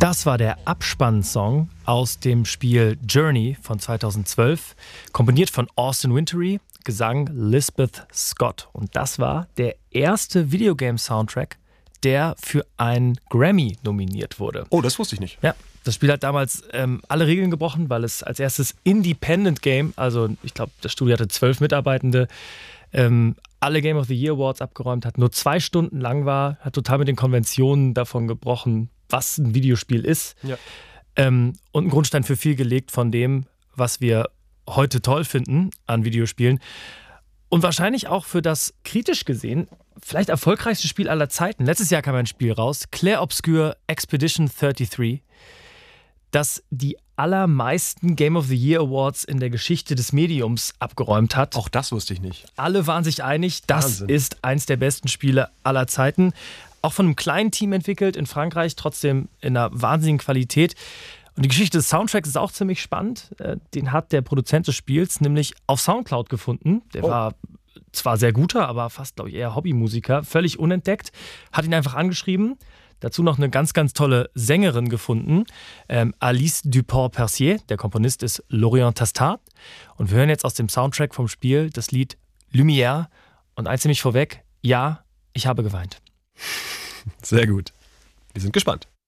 Das war der Abspannsong aus dem Spiel Journey von 2012, komponiert von Austin Wintory, Gesang Lisbeth Scott. Und das war der erste Videogame-Soundtrack, der für einen Grammy nominiert wurde. Oh, das wusste ich nicht. Ja, das Spiel hat damals alle Regeln gebrochen, weil es als erstes Independent Game, also ich glaube, das Studio hatte 12 Mitarbeitende, alle Game of the Year Awards abgeräumt hat, nur 2 Stunden lang war, hat total mit den Konventionen davon gebrochen, was ein Videospiel ist. Ja. Und einen Grundstein für viel gelegt von dem, was wir heute toll finden an Videospielen. Und wahrscheinlich auch für das, kritisch gesehen, vielleicht erfolgreichste Spiel aller Zeiten. Letztes Jahr kam ein Spiel raus, Clair Obscur Expedition 33, das die allermeisten Game of the Year Awards in der Geschichte des Mediums abgeräumt hat. Auch das wusste ich nicht. Alle waren sich einig, das Wahnsinn. ist eins der besten Spiele aller Zeiten. Auch von einem kleinen Team entwickelt in Frankreich, trotzdem in einer wahnsinnigen Qualität. Und die Geschichte des Soundtracks ist auch ziemlich spannend. Den hat der Produzent des Spiels nämlich auf Soundcloud gefunden. Der war zwar sehr guter, aber fast, glaube ich, eher Hobbymusiker, völlig unentdeckt. Hat ihn einfach angeschrieben. Dazu noch eine ganz, ganz tolle Sängerin gefunden, Alice Dupont-Percier. Der Komponist ist Lorient Tastard. Und wir hören jetzt aus dem Soundtrack vom Spiel das Lied Lumière. Und eins nämlich vorweg, ja, ich habe geweint. Sehr gut. Wir sind gespannt.